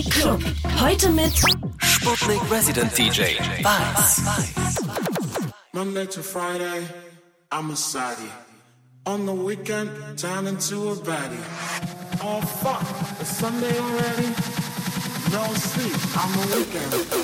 Sputnik Club. Heute mit Sputnik Resident DJ Weiß. Monday to Friday, I'm a Saudi. On the weekend, turn into a baddie. Oh fuck, it's Sunday already? No sleep, I'm a weekend.